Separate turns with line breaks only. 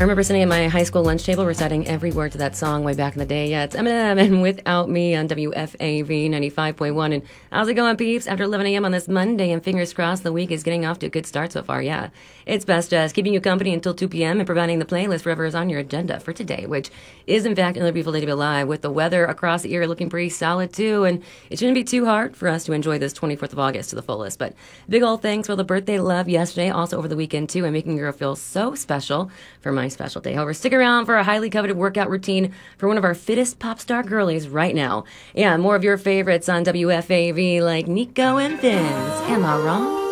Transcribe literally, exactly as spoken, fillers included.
remember sitting at my high school lunch table reciting every word to that song way back in the day. Yeah, it's Eminem and Without Me on W F A V ninety-five point one. And how's it going, peeps? After eleven a.m. on this Monday, and fingers crossed the week is getting off to a good start so far. Yeah, it's Best Jazz, keeping you company until two p.m. and providing the playlist for whatever is on your agenda for today, which is, in fact, another beautiful day to be alive, with the weather across the area looking pretty solid, too. And it shouldn't be too hard for us to enjoy this twenty-fourth of August to the fullest. But big old thanks for all the birthday love yesterday, also over the weekend, too, and making your girl feel so special for my special day. However, stick around for a highly coveted workout routine for one of our fittest pop star girlies right now. Yeah, more of your favorites on W F A V like Nico and Vince. Am I wrong?